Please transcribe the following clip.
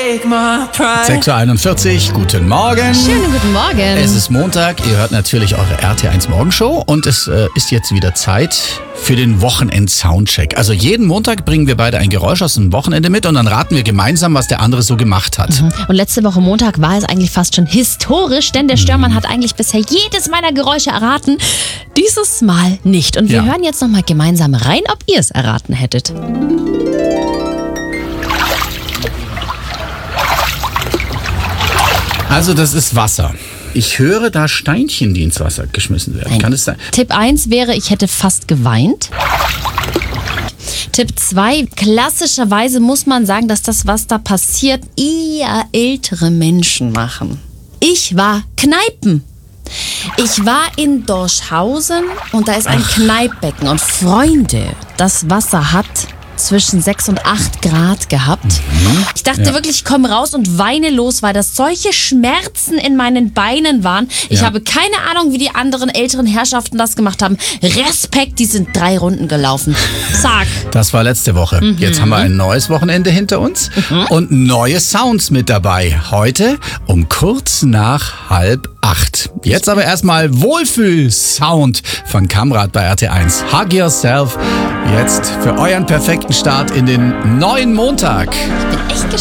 6:41 Uhr, guten Morgen. Schönen guten Morgen. Es ist Montag, ihr hört natürlich eure RT1 Morgenshow und es ist jetzt wieder Zeit für den Wochenend-Soundcheck. Also jeden Montag bringen wir beide ein Geräusch aus dem Wochenende mit und dann raten wir gemeinsam, was der andere so gemacht hat. Und letzte Woche Montag war es eigentlich fast schon historisch, denn der Störmann hat eigentlich bisher jedes meiner Geräusche erraten. Dieses Mal nicht. Und wir hören jetzt nochmal gemeinsam rein, ob ihr es erraten hättet. Also das ist Wasser. Ich höre da Steinchen, die ins Wasser geschmissen werden. Nein. Kann es sein? Tipp 1 wäre, ich hätte fast geweint. Tipp 2, klassischerweise muss man sagen, dass das, was da passiert, eher ältere Menschen machen. Ich war Kneipen. Ich war in Dorschhausen und da ist ein Kneippbecken. Und Freunde, das Wasser hat zwischen 6 und 8 Grad gehabt. Ich dachte wirklich, ich komme raus und weine los, weil das solche Schmerzen in meinen Beinen waren. Ich habe keine Ahnung, wie die anderen älteren Herrschaften das gemacht haben. Respekt, die sind 3 Runden gelaufen. Zack. Das war letzte Woche. Jetzt haben wir ein neues Wochenende hinter uns und neue Sounds mit dabei. Heute um kurz nach 7:30. Jetzt aber erstmal Wohlfühl-Sound von Kamrat bei RT1. Hug Yourself. Jetzt für euren perfekten Start in den neuen Montag. Ich bin echt gespannt.